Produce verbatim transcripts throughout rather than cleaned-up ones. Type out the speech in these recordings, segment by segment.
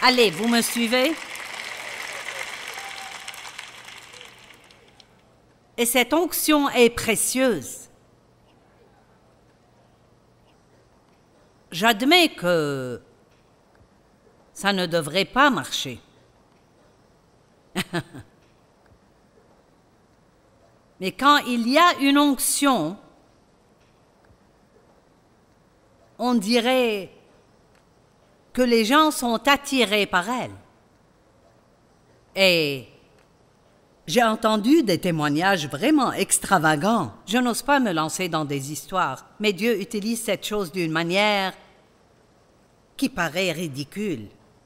Allez, vous me suivez? Et cette onction est précieuse. J'admets que ça ne devrait pas marcher. Mais quand il y a une onction, on dirait que les gens sont attirés par elle. Et j'ai entendu des témoignages vraiment extravagants. Je n'ose pas me lancer dans des histoires, mais Dieu utilise cette chose d'une manière qui paraît ridicule.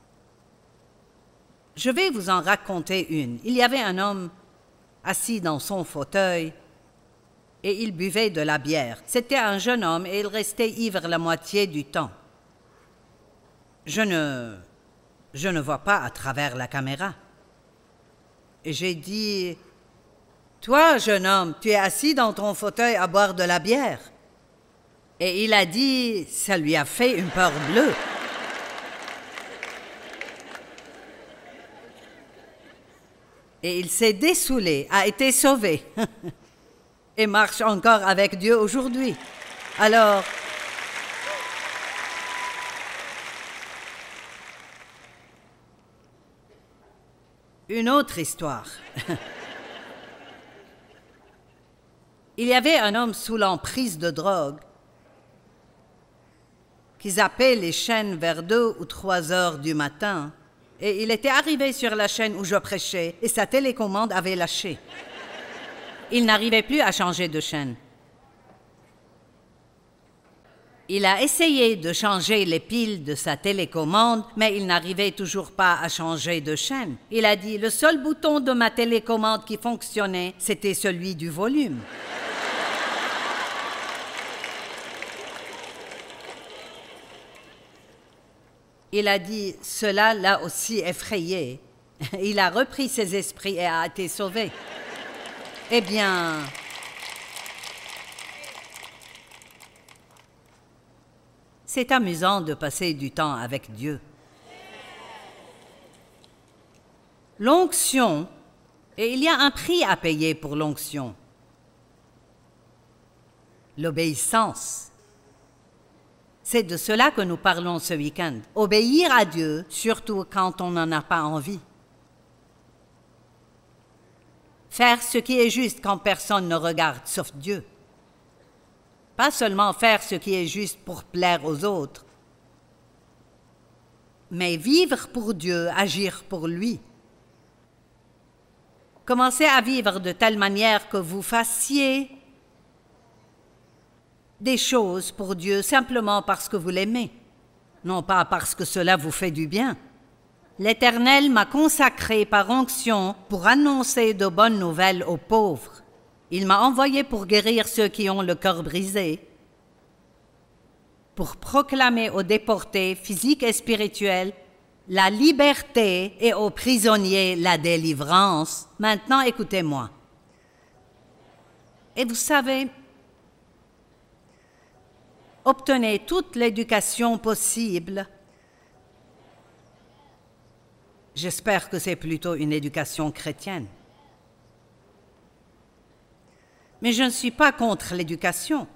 Je vais vous en raconter une. Il y avait un homme assis dans son fauteuil et il buvait de la bière. C'était un jeune homme et il restait ivre la moitié du temps. Je ne, je ne vois pas à travers la caméra. Et j'ai dit, « Toi, jeune homme, tu es assis dans ton fauteuil à boire de la bière. » Et il a dit, ça lui a fait une peur bleue. Et il s'est dessoulé, a été sauvé. Et marche encore avec Dieu aujourd'hui. Alors, une autre histoire. Il y avait un homme sous l'emprise de drogue qui zappait les chaînes vers deux ou trois heures du matin. Et il était arrivé sur la chaîne où je prêchais et sa télécommande avait lâché. Il n'arrivait plus à changer de chaîne. Il a essayé de changer les piles de sa télécommande, mais il n'arrivait toujours pas à changer de chaîne. Il a dit, le seul bouton de ma télécommande qui fonctionnait, c'était celui du volume. Il a dit, cela l'a aussi effrayé. Il a repris ses esprits et a été sauvé. Eh bien, c'est amusant de passer du temps avec Dieu. L'onction, et il y a un prix à payer pour l'onction. L'obéissance. C'est de cela que nous parlons ce week-end. Obéir à Dieu, surtout quand on n'en a pas envie. Faire ce qui est juste quand personne ne regarde, sauf Dieu. Pas seulement faire ce qui est juste pour plaire aux autres, mais vivre pour Dieu, agir pour lui. Commencez à vivre de telle manière que vous fassiez des choses pour Dieu simplement parce que vous l'aimez, non pas parce que cela vous fait du bien. L'Éternel m'a consacré par onction pour annoncer de bonnes nouvelles aux pauvres. Il m'a envoyé pour guérir ceux qui ont le cœur brisé, pour proclamer aux déportés physiques et spirituels la liberté et aux prisonniers la délivrance. Maintenant, écoutez-moi. Et vous savez, obtenez toute l'éducation possible. J'espère que c'est plutôt une éducation chrétienne. Mais je ne suis pas contre l'éducation.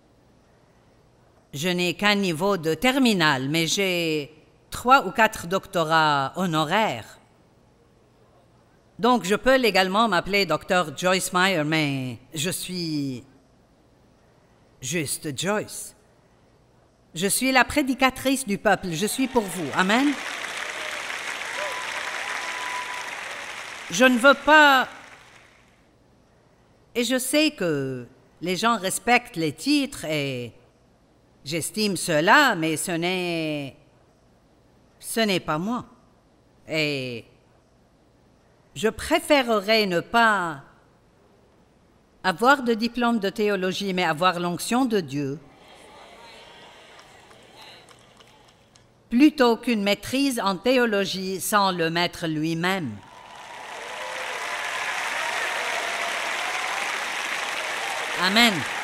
Je n'ai qu'un niveau de terminale, mais j'ai trois ou quatre doctorats honoraires. Donc, je peux légalement m'appeler docteur Joyce Meyer, mais je suis juste Joyce. Je suis la prédicatrice du peuple, je suis pour vous. Amen. Je ne veux pas... Et je sais que les gens respectent les titres et j'estime cela, mais ce n'est... ce n'est pas moi. Et je préférerais ne pas avoir de diplôme de théologie, mais avoir l'onction de Dieu, plutôt qu'une maîtrise en théologie sans le maître lui-même. Amen.